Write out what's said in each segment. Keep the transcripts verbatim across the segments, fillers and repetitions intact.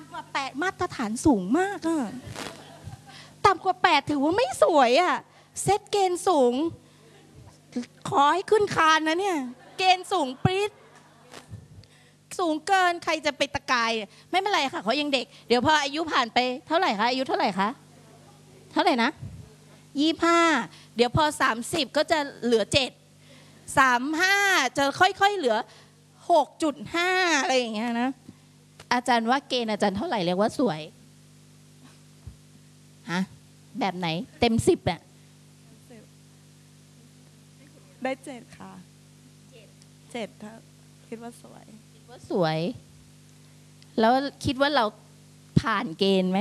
ำกว่าแปดมาตรฐานสูงมากอะต่ำกว่าแปดถือว่าไม่สวยอะเซตเกณฑ์สูงขอให้ขึ้นคานนะเนี่ยเกณฑ์สูงปรี๊ดสูงเกินใครจะไปตะกายไม่เป็นไรค่ะเขายังเด็กเดี๋ยวพออายุผ่านไปเท่าไหร่คะอายุเท่าไหร่คะเท่าไหร่นะยี่สิบห้าเดี๋ยวพอสามสิบก็จะเหลือเจ็ดสามห้าจะค่อยๆเหลือหกจุดห้าอะไรอย่างเงี้ยนะอาจารย์ว่าเกณฑ์อาจารย์เท่าไหร่เรียกว่าสวยฮะแบบไหนเต็มสิบอะได้เจ็ดค่ะเจ็ดถ้าคิดว่าสวยคิดว่าสวยแล้วคิดว่าเราผ่านเกณฑ์ไหม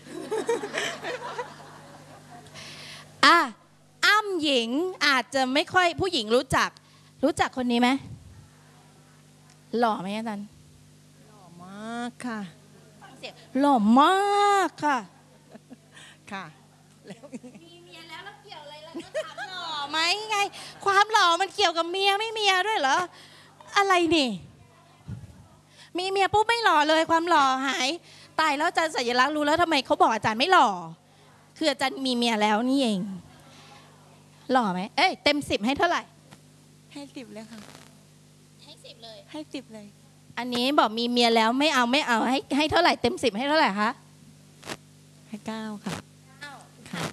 อ่ะอ้ำหญิงอาจจะไม่ค่อยผู้หญิงรู้จักรู้จักคนนี้ไหมหล่อไหมอาจารย์หล่อมากค่ะหล่อมากค่ะค่ะมีเมียแล้วแล้วเกี่ยวอะไรแล้วก็ถามหล่อไหมไงความหล่อมันเกี่ยวกับเมียไม่เมียด้วยเหรออะไรนี่มีเมียปุ๊บไม่หล่อเลยความหล่อหายตายแล้วอาจารย์สัญลักษณ์รู้แล้วทำไมเขาบอกอาจารย์ไม่หล่อคืออาจารย์มีเมียแล้วนี่เองหล่อไหมเอ้ยเต็มสิบให้เท่าไหร่ให้สิบเลยค่ะให้สิบเลยให้สิบเลยอันนี้บอกมีเมียแล้วไม่เอาไม่เอาให้ให้เท่าไหร่เต็มสิบให้เท่าไหร่คะให้เก้าค่ะค่ะ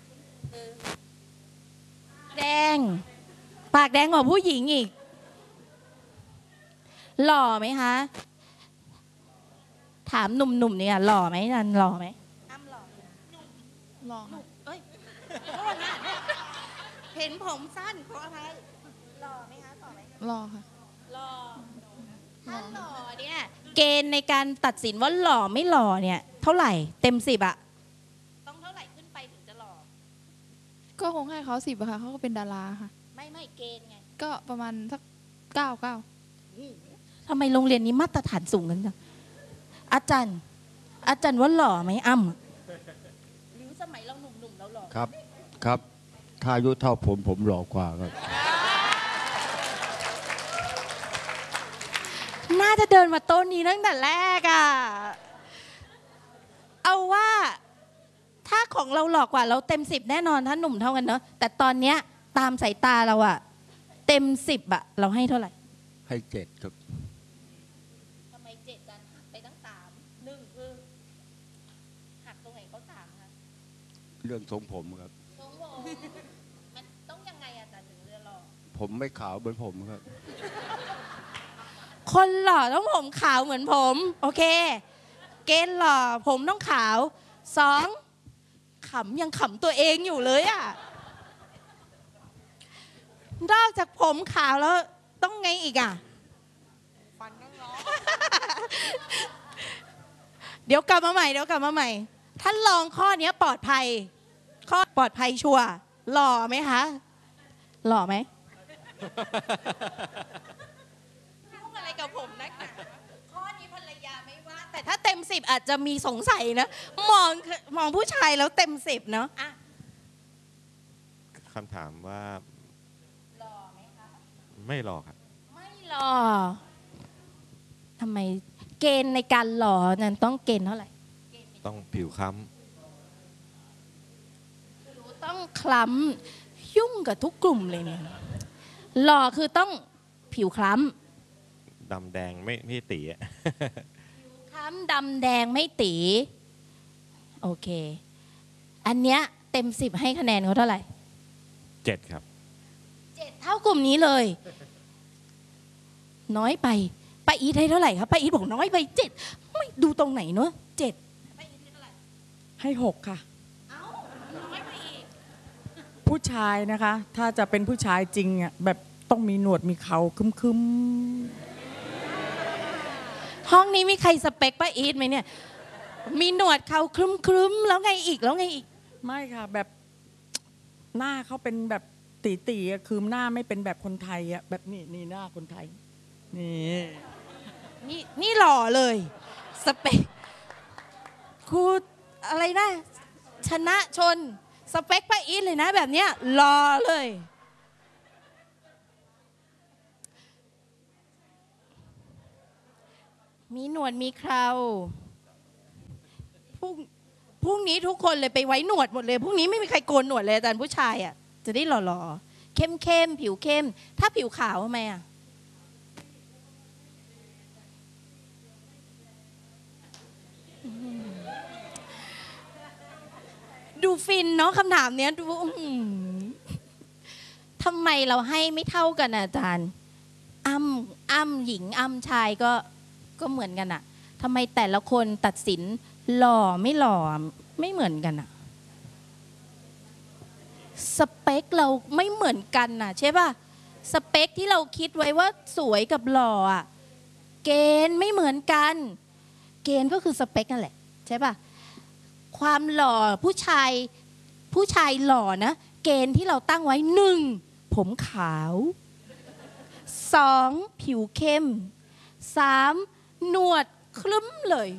แดงปากแดงกว่าผู้หญิงอีกหล่อไหมคะถามหนุ่มๆเนี่ยหล่อไหมนันหล่อไหมอ้ำหล่อหล่อเอ้ยเห็นผมสั้นเพราะอะไรหล่อไหมคะหล่อไหมหล่อค่ะหล่อถ้าหล่อเนี่ยเกณฑ์ในการตัดสินว่าหล่อไม่หล่อเนี่ยเท่าไหร่เต็มสิบอะต้องเท่าไหร่ขึ้นไปถึงจะหล่อก็คงให้เขาสิบอะค่ะเขาก็เป็นดาราค่ะไม่ไม่เกณฑ์ไงก็ประมาณสักเก้าเก้าทำไมโรงเรียนนี้มาตรฐานสูงกันจังอาจารย์อาจารย์ว่าหล่อไหมอ้ำหรือสมัยเราหนุ่มๆเราหล่อครับครับถ้าอายุเท่าผมผมหล่อกว่าครับน่าจะเดินมาโต๊ะนี้ตั้งแต่แรกอะเอาว่าถ้าของเราหล่อกว่าเราเต็มสิบแน่นอนถ้าหนุ่มเท่ากันเนอะแต่ตอนเนี้ยตามสายตาเราอะเต็มสิบอะเราให้เท่าไหร่ให้เจ็ดครับทำไมเจ็ดกันหักไปตั้งสามหนึ่งคือหักตรงไหนเขาสามคะเรื่องทรงผมครับทรงผมมันต้องยังไงอะแต่ถึงเรือหล่อผมไม่ขาวเหมือนผมครับคนหล่อต้องผมขาวเหมือนผมโอเคเกณฑ์หล่อผมต้องขาวสองขำยังขำตัวเองอยู่เลยอะนอกจากผมขาวแล้วต้องไงอีกอะฟันต้องร้องเดี๋ยวกลับมาใหม่เดี๋ยวกลับมาใหม่ท่านลองข้อนี้ปลอดภัยข้อปลอดภัยชัวร์หล่อไหมคะหล่อไหมยุ่งอะไรกับผมนะข้อนี้ภรรยาไม่ว่าแต่ถ้าเต็มสิบอาจจะมีสงสัยนะมองมองผู้ชายแล้วเต็มสิบเนาะคำถามว่าหล่อไหมคะไม่หล่อครับไม่หล่อทำไมเกณฑ์ในการหล่อนั้นต้องเกณฑ์เท่าไหร่ต้องผิวคล้ำต้องคล้ำยุ่งกับทุกกลุ่มเลยเนี่ยหล่อคือต้องผิวคล้ำดำแดงไม่ไม่ตีอะผิวคล้ำดำแดงไม่ตีโอเคอันเนี้ยเต็มสิบให้คะแนนเขาเท่าไหร่เจ็ดครับเจ็ดเท่ากลุ่มนี้เลยน้อยไปป้าอีทให้เท่าไหร่ครับป้าอีทบอกน้อยไปเจ็ดไม่ดูตรงไหนเนอะเจ็ดป้าอีทให้เท่าไหร่ให้หกค่ะเอ้าน้อยไปอีกผู้ชายนะคะถ้าจะเป็นผู้ชายจริงอ่ะแบบต้องมีหนวดมีเขาคึมๆห้องนี้มีใครสเปคป้าอีทไหมเนี่ยมีหนวดเขาคลึ้มๆแล้วไงอีกแล้วไงอีกไม่ค่ะแบบหน้าเขาเป็นแบบตีตีคือหน้าไม่เป็นแบบคนไทยอ่ะแบบนี้นี่หน้าคนไทยนี่นี่นี่หล่อเลยสเปคครูอะไรนะชนะชนสเปคป้าอีทเลยนะแบบเนี้ยหล่อเลยมีหนวดมีเครารุ่งนี้ทุกคนเลยไปไว้หนวดหมดเลยพรุ่งนี้ไม่มีใครโกนหนวดเลยอาจารย์ผู้ชายอ่ะจะได้หล่อๆเข้มๆผิวเข้มถ้าผิวขาวทำไมอ่ะดูฟินเนาะคำถามเนี้ยดูทำไมเราให้ไม่เท่ากันอาจารย์อ้ำอ้ำหญิงอ้ำชายก็ก็เหมือนกันอะทำไมแต่ละคนตัดสินหล่อไม่หล่อไม่เหมือนกันอะสเปคเราไม่เหมือนกันน่ะใช่ป่ะสเปคที่เราคิดไว้ว่าสวยกับหล่ออะเกณฑ์ไม่เหมือนกันเกณฑ์ก็คือสเปคนั่นแหละใช่ป่ะความหล่อผู้ชายผู้ชายหล่อนะเกณฑ์ที่เราตั้งไว้หนึ่งผมขาวสองผิวเข้มสามหนวดคลึ้มเลย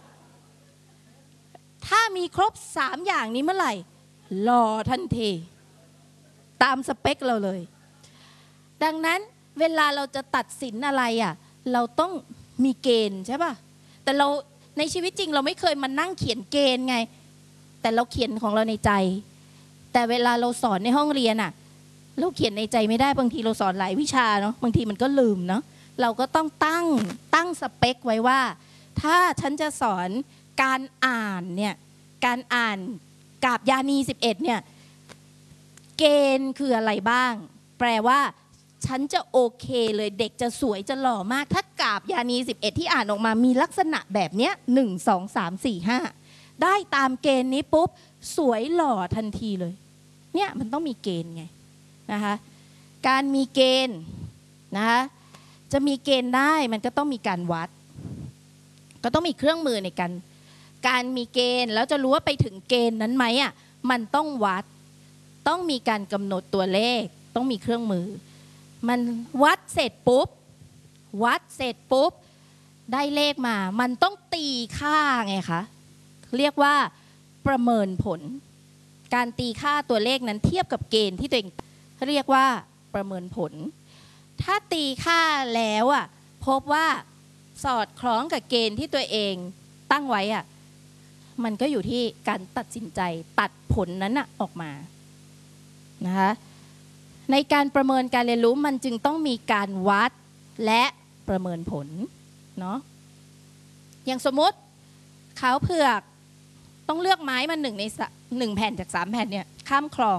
ถ้ามีครบสามอย่างนี้เมื่อไหร่หล่อทันทีตามสเปคเราเลยดังนั้นเวลาเราจะตัดสินอะไรอ่ะเราต้องมีเกณฑ์ใช่ป่ะแต่เราในชีวิตจริงเราไม่เคยมานั่งเขียนเกณฑ์ไงแต่เราเขียนของเราในใจแต่เวลาเราสอนในห้องเรียนอ่ะเราเขียนในใจไม่ได้บางทีเราสอนหลายวิชาเนาะบางทีมันก็ลืมเนาะเราก็ต้องตั้งตั้งสเปคไว้ว่าถ้าฉันจะสอนการอ่านเนี่ยการอ่านกาบยานีสิบเอ็ดเนี่ยเกณฑ์คืออะไรบ้างแปลว่าฉันจะโอเคเลยเด็กจะสวยจะหล่อมากถ้ากาบยานีสิบเอ็ดที่อ่านออกมามีลักษณะแบบเนี้ยหนึ่ง สอง สาม สี่ ห้าได้ตามเกณฑ์นี้ปุ๊บสวยหล่อทันทีเลยเนี่ยมันต้องมีเกณฑ์ไงนะคะการมีเกณฑ์นะคะจะมีเกณฑ์ได้มันก็ต้องมีการวัดก็ต้องมีเครื่องมือในการการมีเกณฑ์แล้วจะรู้ว่าไปถึงเกณฑ์นั้นไหมอ่ะมันต้องวัดต้องมีการกำหนดตัวเลขต้องมีเครื่องมือมันวัดเสร็จปุ๊บวัดเสร็จปุ๊บได้เลขมามันต้องตีค่าไงคะเรียกว่าประเมินผลการตีค่าตัวเลขนั้นเทียบกับเกณฑ์ที่ตัวเองเรียกว่าประเมินผลถ้าตีค่าแล้วอ่ะพบว่าสอดคล้องกับเกณฑ์ที่ตัวเองตั้งไว้อ่ะมันก็อยู่ที่การตัดสินใจตัดผลนั้นอ่ะออกมานะคะในการประเมินการเรียนรู้มันจึงต้องมีการวัดและประเมินผลเนาะอย่างสมมติขาวเผือกต้องเลือกไม้มาหนึ่งในหนึ่งแผ่นจากสามแผ่นเนี่ยข้ามคลอง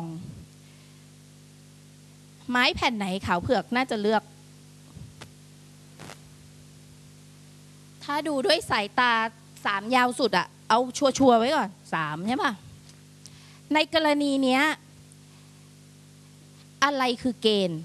ไม้แผ่นไหนขาวเผือกน่าจะเลือกถ้าดูด้วยสายตาสามยาวสุดอะเอาชัวร์ๆไว้ก่อนสามใช่ปะในกรณีเนี้ยอะไรคือเกณฑ์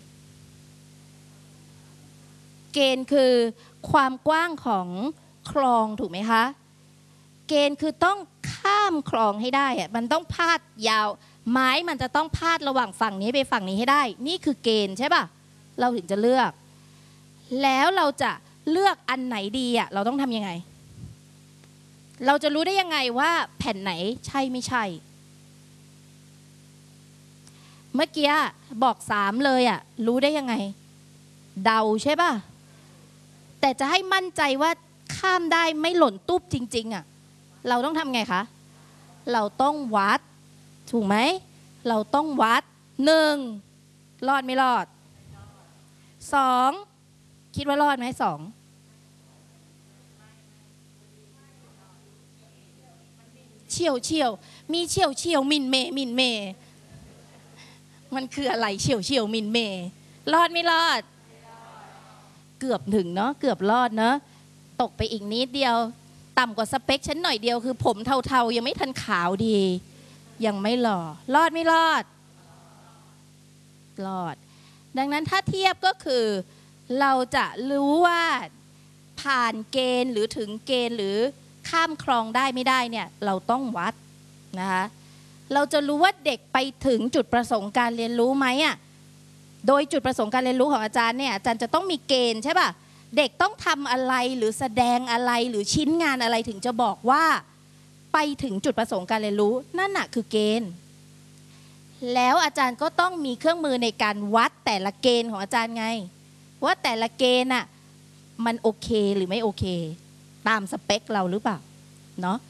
เกณฑ์คือความกว้างของคลองถูกไหมคะเกณฑ์คือต้องข้ามคลองให้ได้อะมันต้องพาดยาวไม้มันจะต้องพาดระหว่างฝั่งนี้ไปฝั่งนี้ให้ได้นี่คือเกณฑ์ใช่ป่ะเราถึงจะเลือกแล้วเราจะเลือกอันไหนดีอ่ะเราต้องทำยังไงเราจะรู้ได้ยังไงว่าแผ่นไหนใช่ไม่ใช่เมื่อกี้บอกสามเลยอ่ะรู้ได้ยังไงเดาใช่ป่ะแต่จะให้มั่นใจว่าข้ามได้ไม่หล่นตุ๊บจริงๆอ่ะเราต้องทำไงคะเราต้องวัดถูกไหมเราต้องวัดหนึ่งรอดไม่รอดสองคิดว่ารอดไหมสองเฉียวเฉียวมีเฉียวเฉียวมินเมมินเมมันคืออะไรเฉียวเฉียวมินเมรอดไม่รอดเกือบถึงเนาะเกือบรอดเนาะตกไปอีกนิดเดียวต่ำกว่าสเปคฉันหน่อยเดียวคือผมเทาๆยังไม่ทันขาวดียังไม่หล่อรอดไม่รอดรอดดังนั้นถ้าเทียบก็คือเราจะรู้ว่าผ่านเกณฑ์หรือถึงเกณฑ์หรือข้ามคลองได้ไม่ได้เนี่ยเราต้องวัดนะคะเราจะรู้ว่าเด็กไปถึงจุดประสงค์การเรียนรู้ไหมอ่ะโดยจุดประสงค์การเรียนรู้ของอาจารย์เนี่ยอาจารย์จะต้องมีเกณฑ์ใช่ป่ะเด็กต้องทำอะไรหรือแสดงอะไรหรือชิ้นงานอะไรถึงจะบอกว่าไปถึงจุดประสงค์การเรียนรู้นั่นน่ะคือเกณฑ์แล้วอาจารย์ก็ต้องมีเครื่องมือในการวัดแต่ละเกณฑ์ของอาจารย์ไงว่าแต่ละเกณฑ์น่ะมันโอเคหรือไม่โอเคตามสเปคเราหรือเปล่าเนาะ